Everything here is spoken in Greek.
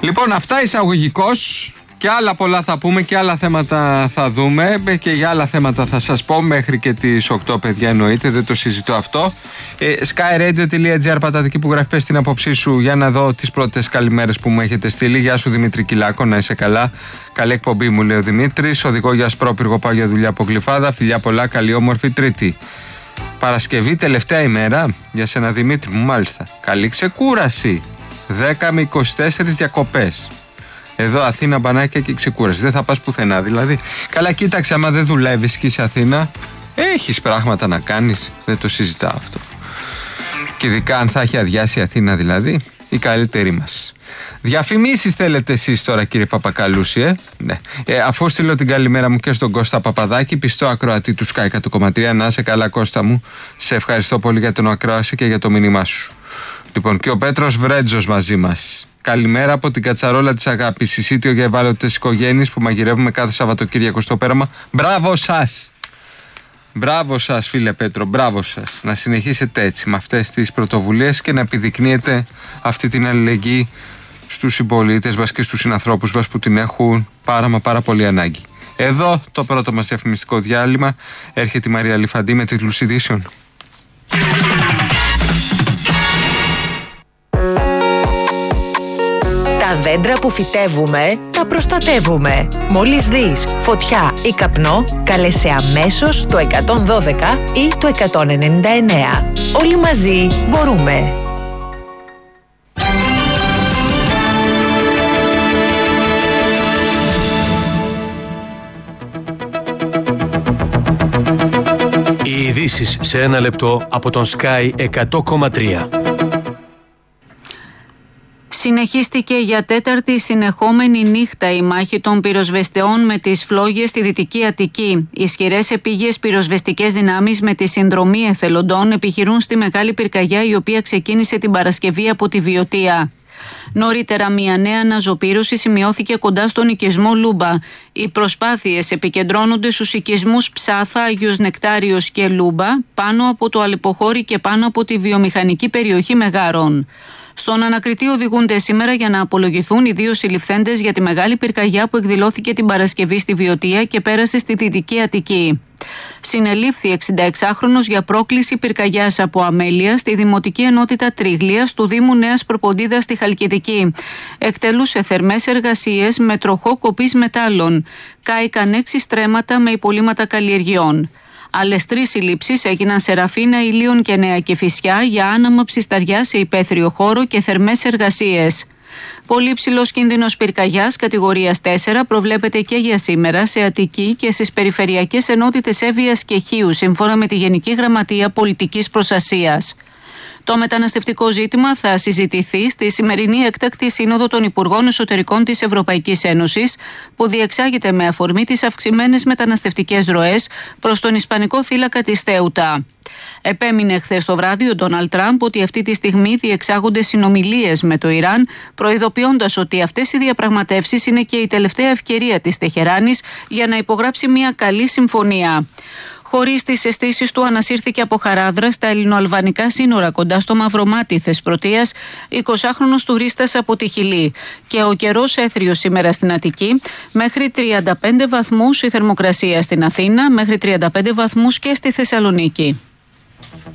Λοιπόν, αυτά εισαγωγικώς. Και άλλα πολλά θα πούμε και άλλα θέματα θα δούμε και για άλλα θέματα θα σας πω μέχρι και τις 8, παιδιά, εννοείται, δεν το συζητώ αυτό. skyradio.gr, πατάτε εκεί που γράφει πες την απόψή σου για να δω τις πρώτες καλημέρες που μου έχετε στείλει. Γεια σου Δημήτρη Κυλάκο, να είσαι καλά. Καλή εκπομπή μου λέει ο Δημήτρης. Οδηγώ για Ασπρόπυργο, πάω για δουλειά από Γλυφάδα. Φιλιά πολλά, καλή όμορφη Τρίτη. Παρασκευή, τελευταία ημέρα για σένα Δημήτρη μου, μάλιστα. Καλή ξεκούραση. 10 με 24 διακοπές. Εδώ Αθήνα, μπανάκια και ξεκούραση. Δεν θα πας πουθενά δηλαδή. Καλά, κοίταξε, άμα δεν δουλεύεις και είσαι Αθήνα, έχεις πράγματα να κάνεις. Δεν το συζητάω αυτό. Και ειδικά αν θα έχει αδειάσει η Αθήνα δηλαδή, η καλύτερη μας. Διαφημίσεις θέλετε εσείς τώρα, κύριε Παπακαλούση, Ναι. Αφού στείλω την καλημέρα μου και στον Κώστα Παπαδάκη, πιστό ακροατή του Sky 100,3. Να είσαι καλά, Κώστα μου. Σε ευχαριστώ πολύ για τον ακρόαση και για το μήνυμά σου. Λοιπόν, και ο Πέτρος Βρέτζος μαζί μας. Καλημέρα από την Κατσαρόλα της Αγάπης, εισίτιο για ευάλωτες οικογένειες που μαγειρεύουμε κάθε Σαββατοκύριακο στο πέραμα. Μπράβο σας! Μπράβο σας, φίλε Πέτρο, μπράβο σας. Να συνεχίσετε έτσι με αυτές τις πρωτοβουλίες και να επιδεικνύετε αυτή την αλληλεγγύη στους συμπολίτες μας και στους συνανθρώπους μας που την έχουν πάρα πολύ ανάγκη. Εδώ το πρώτο μας διαφημιστικό διάλειμμα. Έρχεται η Μαρία Λιφαντή με τίτλους ειδήσεων. Τα δέντρα που φυτεύουμε, τα προστατεύουμε. Μόλις δεις φωτιά ή καπνό, κάλεσε αμέσως το 112 ή το 199. Όλοι μαζί μπορούμε. Οι ειδήσεις σε ένα λεπτό από τον Sky 100,3. Συνεχίστηκε για τέταρτη συνεχόμενη νύχτα η μάχη των πυροσβεστεών με τις φλόγες στη Δυτική Αττική. Ισχυρές επίγειες πυροσβεστικές δυνάμεις με τη συνδρομή εθελοντών επιχειρούν στη Μεγάλη Πυρκαγιά, η οποία ξεκίνησε την Παρασκευή από τη Βιωτία. Νωρίτερα, μια νέα αναζωπήρωση σημειώθηκε κοντά στον οικισμό Λούμπα. Οι προσπάθειες επικεντρώνονται στους οικισμούς Ψάθα, Άγιος Νεκτάριος και Λούμπα, πάνω από το Αλεποχώρι και πάνω από τη βιομηχανική περιοχή Μεγάρων. Στον ανακριτή οδηγούνται σήμερα για να απολογηθούν οι δύο συλληφθέντες για τη Μεγάλη Πυρκαγιά που εκδηλώθηκε την Παρασκευή στη Βιωτία και πέρασε στη Δυτική Αττική. Συνελήφθη 66χρονος για πρόκληση πυρκαγιάς από αμέλεια στη Δημοτική Ενότητα Τρίγλιας του Δήμου Νέας Προποντίδας στη Χαλκιδική. Εκτελούσε θερμές εργασίες με τροχό κοπής μετάλλων. Κάηκαν 6 στρέμματα με υπολείμματα καλλιεργειών. Άλλες 3 συλλήψεις έγιναν σε Ραφίνα, Ηλίων και Νέα Κηφισιά για άναμα ψισταριά σε υπαίθριο χώρο και θερμές εργασίες. Πολύ ψηλός κίνδυνος πυρκαγιάς κατηγορίας 4 προβλέπεται και για σήμερα σε Αττική και στις περιφερειακές ενότητες Εύβοιας και Χίου, σύμφωνα με τη Γενική Γραμματεία Πολιτικής Προστασίας. Το μεταναστευτικό ζήτημα θα συζητηθεί στη σημερινή έκτακτη Σύνοδο των Υπουργών Εσωτερικών της Ευρωπαϊκής Ένωσης, που διεξάγεται με αφορμή τις αυξημένες μεταναστευτικές ροές προς τον Ισπανικό θύλακα της Θέουτα. Επέμεινε χθες το βράδυ ο Ντόναλντ Τραμπ ότι αυτή τη στιγμή διεξάγονται συνομιλίες με το Ιράν, προειδοποιώντας ότι αυτές οι διαπραγματεύσεις είναι και η τελευταία ευκαιρία της Τεχεράνης για να υπογράψει μια καλή συμφωνία. Χωρίς τις αισθήσεις του, ανασύρθηκε από Χαράδρα στα ελληνοαλβανικά σύνορα κοντά στο Μαυρομάτι Θεσπρωτείας 20χρονος τουρίστας από τη Χιλή. Και ο καιρός έθριος σήμερα στην Αττική, μέχρι 35 βαθμούς η θερμοκρασία στην Αθήνα, μέχρι 35 βαθμούς και στη Θεσσαλονίκη.